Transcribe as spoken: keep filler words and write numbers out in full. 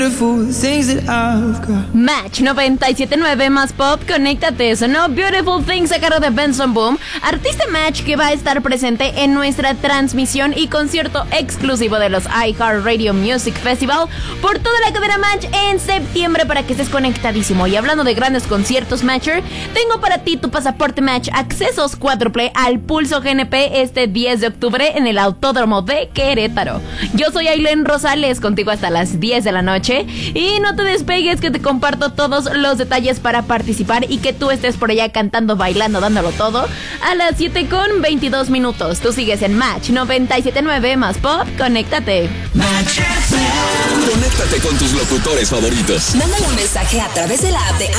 Match noventa y siete punto nueve más pop, conéctate, sonó Beautiful Things a cargo de Benson Boom, artista Match que va a estar presente en nuestra transmisión y concierto exclusivo de los iHeartRadio Music Festival por toda la cadena Match en septiembre para que estés conectadísimo. Y hablando de grandes conciertos Matcher, tengo para ti tu pasaporte Match, accesos cuádruple al Pulso G N P este diez de octubre en el Autódromo de Querétaro. Yo soy Ailén Rosales, contigo hasta las diez de la noche. Y no te despegues que te comparto todos los detalles para participar y que tú estés por allá cantando, bailando, dándolo todo a las siete con veintidós minutos. Tú sigues en Match noventa y siete punto nueve más pop, conéctate. Match. Conéctate con tus locutores favoritos. Mándale un mensaje a través de la app de